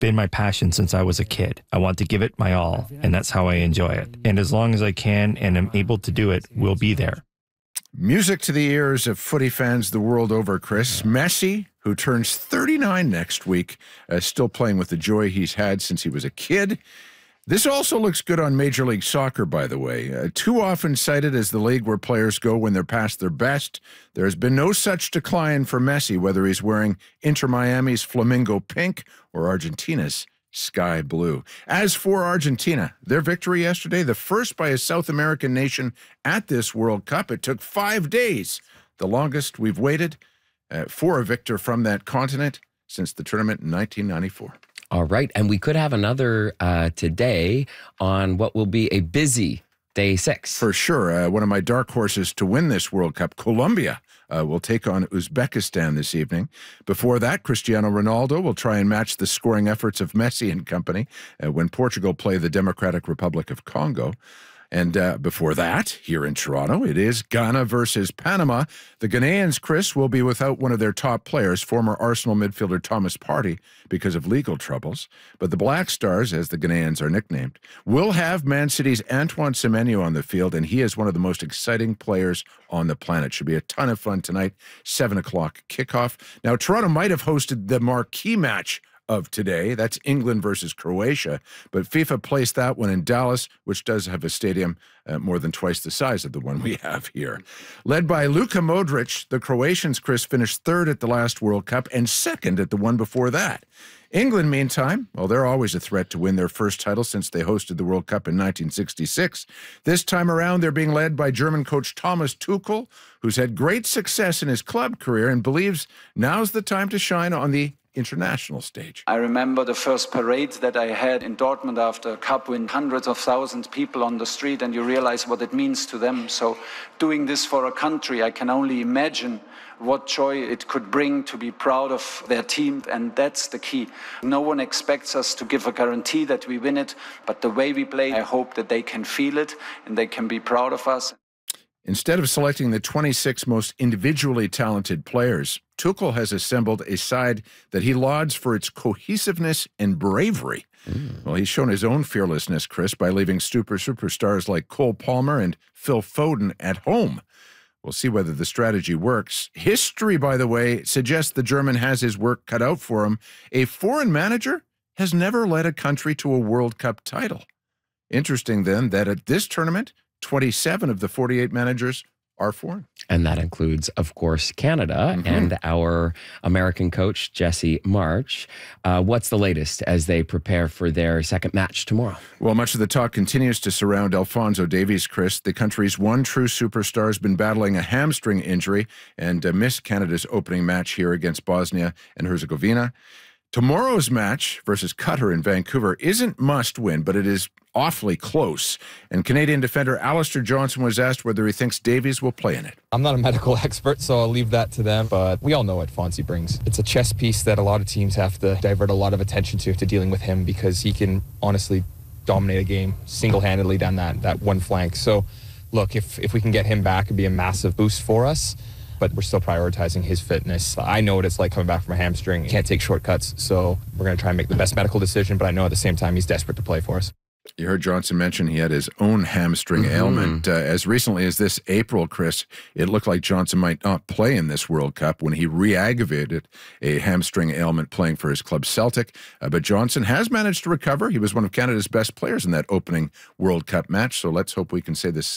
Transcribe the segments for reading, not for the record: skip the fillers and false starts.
been my passion since I was a kid. I want to give it my all, and that's how I enjoy it. And as long as I can and am able to do it, we'll be there. Music to the ears of footy fans the world over, Chris. Messi, who turns 39 next week, still playing with the joy he's had since he was a kid. This also looks good on Major League Soccer, by the way. Too often cited as the league where players go when they're past their best, there has been no such decline for Messi, whether he's wearing Inter Miami's flamingo pink or Argentina's sky blue. As for Argentina, their victory yesterday, the first by a South American nation at this World Cup. It took 5 days, the longest we've waited for a victor from that continent since the tournament in 1994. All right. And we could have another today on what will be a busy day 6. For sure. One of my dark horses to win this World Cup, Colombia, will take on Uzbekistan this evening. Before that, Cristiano Ronaldo will try and match the scoring efforts of Messi and company when Portugal play the Democratic Republic of Congo. And before that, here in Toronto, it is Ghana versus Panama. The Ghanaians, Chris, will be without one of their top players, former Arsenal midfielder Thomas Partey, because of legal troubles. But the Black Stars, as the Ghanaians are nicknamed, will have Man City's Antoine Semenyo on the field, and he is one of the most exciting players on the planet. Should be a ton of fun tonight, 7 o'clock kickoff. Now, Toronto might have hosted the marquee match of today. That's England versus Croatia, but FIFA placed that one in Dallas, which does have a stadium more than twice the size of the one we have here. Led by Luka Modric, the Croatians, Chris, finished 3rd at the last World Cup and 2nd at the one before that. England, meantime, well, they're always a threat to win their first title since they hosted the World Cup in 1966. This time around, they're being led by German coach Thomas Tuchel, who's had great success in his club career and believes now's the time to shine on the international stage. I remember the first parade that I had in Dortmund after a cup win, hundreds of thousands of people on the street, and you realize what it means to them. So doing this for a country, I can only imagine what joy it could bring to be proud of their team, and that's the key. No one expects us to give a guarantee that we win it, but the way we play, I hope that they can feel it and they can be proud of us. Instead of selecting the 26 most individually talented players, Tuchel has assembled a side that he lauds for its cohesiveness and bravery. Well, he's shown his own fearlessness, Chris, by leaving superstars like Cole Palmer and Phil Foden at home. We'll see whether the strategy works. History, by the way, suggests the German has his work cut out for him. A foreign manager has never led a country to a World Cup title. Interesting, then, that at this tournament, 27 of the 48 managers are foreign. And that includes, of course, Canada and our American coach, Jesse March. What's the latest as they prepare for their second match tomorrow? Well, much of the talk continues to surround Alphonso Davies, Chris. The country's one true superstar has been battling a hamstring injury and missed Canada's opening match here against Bosnia and Herzegovina. Tomorrow's match versus Qatar in Vancouver isn't must-win, but it is awfully close. And Canadian defender Alistair Johnson was asked whether he thinks Davies will play in it. I'm not a medical expert, so I'll leave that to them, but we all know what Fonzie brings. It's a chess piece that a lot of teams have to divert a lot of attention to dealing with him, because he can honestly dominate a game single-handedly down that one flank. So, look, if we can get him back, it'd be a massive boost for us. But we're still prioritizing his fitness. I know what it's like coming back from a hamstring. Can't take shortcuts, so we're going to try and make the best medical decision, but I know at the same time he's desperate to play for us. You heard Johnson mention he had his own hamstring ailment. As recently as this April, Chris, it looked like Johnson might not play in this World Cup when he re-aggravated a hamstring ailment playing for his club Celtic. But Johnson has managed to recover. He was one of Canada's best players in that opening World Cup match, so let's hope we can say the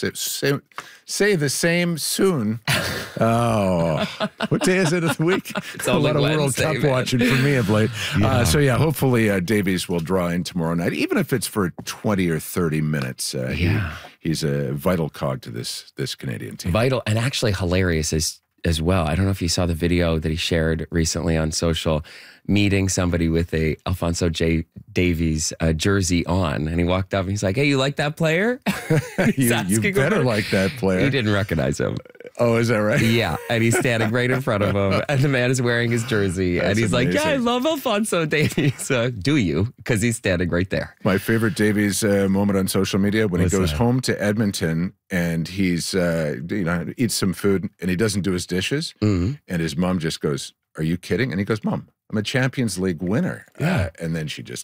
same soon. Oh, what day is it of the week? It's a lot of World Wednesday, Cup man. watching for me of late. So yeah, hopefully Davies will draw in tomorrow night, even if it's for 20 or 30 minutes. He's a vital cog to this Canadian team. Vital and actually hilarious as well. I don't know if you saw the video that he shared recently on social, meeting somebody with a Alphonso J. Davies jersey on, and he walked up and he's like, "Hey, you like that player?" you better like that player. He didn't recognize him. Oh, is that right? Yeah, and he's standing right in front of him, and the man is wearing his jersey, and he's like, "Yeah, I love Alphonso Davies." Do you? Because he's standing right there. My favorite Davies moment on social media when he goes home to Edmonton and he's eats some food and he doesn't do his dishes, and his mom just goes, "Are you kidding?" And he goes, "Mom, I'm a Champions League winner. Yeah. And then she just